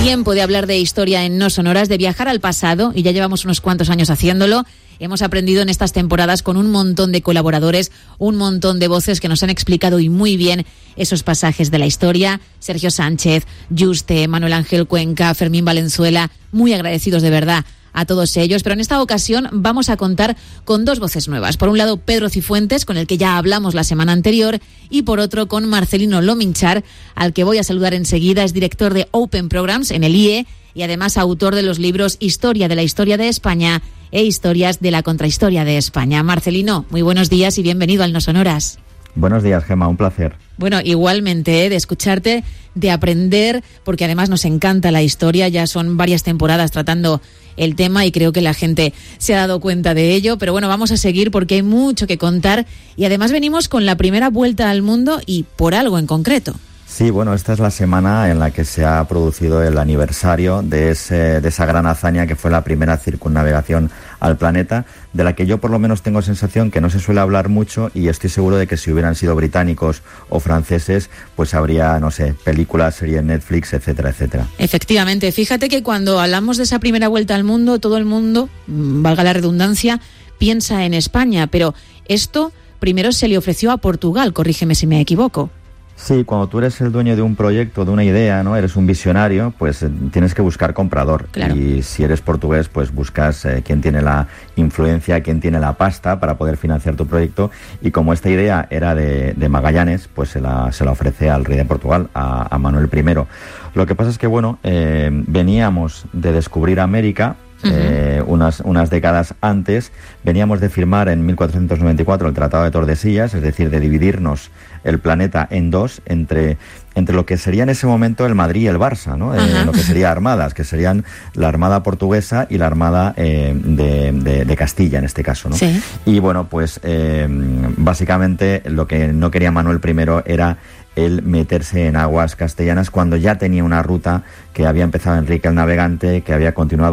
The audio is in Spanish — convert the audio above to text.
Tiempo de hablar de historia en No Sonoras, de viajar al pasado, y ya llevamos unos cuantos años haciéndolo. Hemos aprendido en estas temporadas con un montón de colaboradores, un montón de voces que nos han explicado y muy bien esos pasajes de la historia. Sergio Sánchez, Juste, Manuel Ángel Cuenca, Fermín Valenzuela, muy agradecidos de verdad a todos ellos, pero en esta ocasión vamos a contar con dos voces nuevas. Por un lado, Pedro Cifuentes, con el que ya hablamos la semana anterior, y por otro, con Marcelino Lominchar, al que voy a saludar enseguida. Es director de Open Programs en el IE y además autor de los libros Historia de la Historia de España e Historias de la Contrahistoria de España. Marcelino, muy buenos días y bienvenido al No Sonoras. Buenos días, Gemma, un placer. Bueno, igualmente, de escucharte, de aprender, porque además nos encanta la historia. Ya son varias temporadas tratando el tema y creo que la gente se ha dado cuenta de ello. Pero bueno, vamos a seguir porque hay mucho que contar y además venimos con la primera vuelta al mundo y por algo en concreto. Sí, bueno, esta es la semana en la que se ha producido el aniversario de esa gran hazaña que fue la primera circunnavegación al planeta, de la que yo por lo menos tengo sensación que no se suele hablar mucho, y estoy seguro de que si hubieran sido británicos o franceses, pues habría, no sé, películas, series Netflix, etcétera, etcétera. Efectivamente, fíjate que cuando hablamos de esa primera vuelta al mundo, todo el mundo, valga la redundancia, piensa en España, pero esto primero se le ofreció a Portugal, corrígeme si me equivoco. Sí, cuando tú eres el dueño de un proyecto, de una idea, ¿no? Eres un visionario, pues tienes que buscar comprador. Claro. Y si eres portugués, pues buscas quién tiene la influencia, quién tiene la pasta para poder financiar tu proyecto. Y como esta idea era de Magallanes, pues se la ofrece al rey de Portugal, a Manuel I. Lo que pasa es que, bueno, veníamos de descubrir América. Unas décadas antes, veníamos de firmar en 1494 el Tratado de Tordesillas, es decir, de dividirnos el planeta en dos, entre lo que sería en ese momento el Madrid y el Barça, ¿no? Lo que sería armadas, que serían la Armada portuguesa y la Armada de Castilla, en este caso, ¿no? Sí. Y bueno, pues básicamente lo que no quería Manuel I era el meterse en aguas castellanas cuando ya tenía una ruta que había empezado Enrique el Navegante, que había continuado